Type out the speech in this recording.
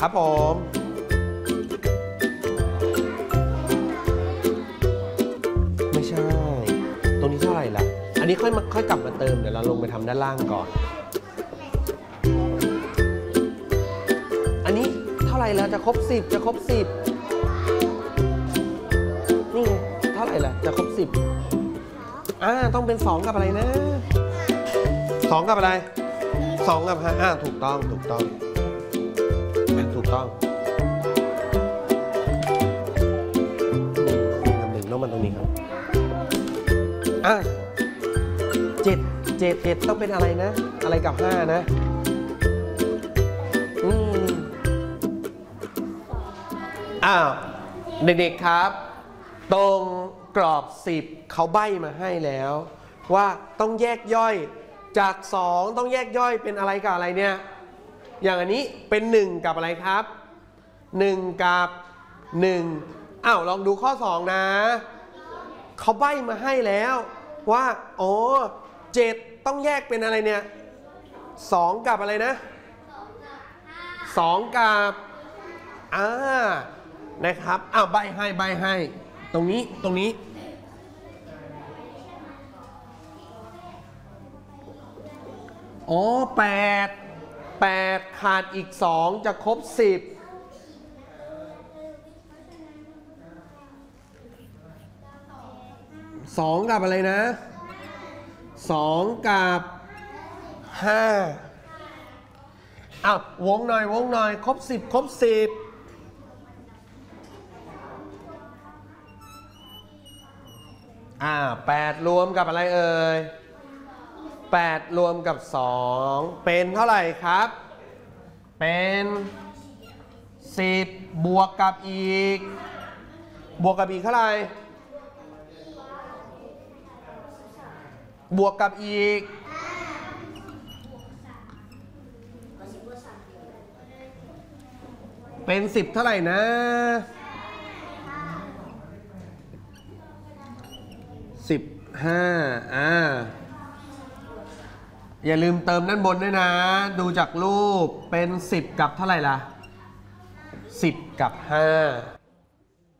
ครับผมไม่ใช่ตรงนี้เท่าไหร่ล่ะอันนี้ค่อยกลับมาเติมเดี๋ยวเราลงไปทำด้านล่างก่อนอันนี้เท่าไหร่แล้วจะครบ10จะครบ10นี่ไงเท่าไหร่ล่ะจะครบ10ต้องเป็น2กับอะไรนะ2กับอะไร2กับ5ถูกต้องถูกต้อง1ต้องมาตรงนี้ครับ7ต้องเป็นอะไรนะอะไรกับ5นะเด็กๆครับตรงกรอบ10เขาใบ้มาให้แล้วว่าต้องแยกย่อยจาก2ต้องแยกย่อยเป็นอะไรกับอะไรเนี่ยอย่างอันนี้เป็น1กับอะไรครับ1กับ1ลองดูข้อ2นะเขาใบ้มาให้แล้วว่า7ต้องแยกเป็นอะไรเนี่ย2กับอะไรนะ2กับนะครับใบให้ตรงนี้8ขาดอีก2จะครบ10 2กับอะไรนะ2กับ5วงหน่อยครบ10 8รวมกับอะไรเอ่ย8รวมกับ2เป็นเท่าไหร่ครับเป็น10บวกกับอีกเท่าไหร่บวกกับอีกเป็น10เท่าไหร่นะ15อย่าลืมเติมด้านบนด้วยนะดูจากรูปเป็น10กับเท่าไหร่ล่ะ10กับ5